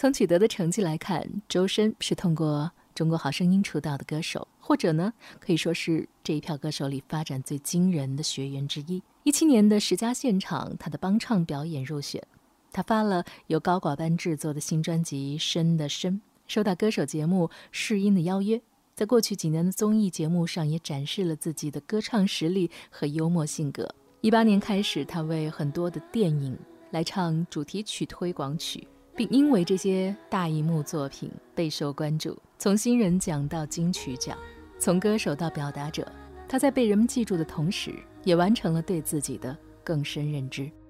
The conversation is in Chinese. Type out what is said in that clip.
从取得的成绩来看，周深是通过中国好声音出道的歌手，或者呢，可以说是这一票歌手里发展最惊人的学员之一。17年的十佳现场，他的帮唱表演入选。他发了由高寡班制作的新专辑《深的深》，收到歌手节目《试音》的邀约，在过去几年的综艺节目上也展示了自己的歌唱实力和幽默性格。18年开始，他为很多的电影来唱主题曲推广曲，并因为这些大荧幕作品备受关注，从新人奖到金曲奖，从歌手到表达者，他在被人们记住的同时，也完成了对自己的更深认知。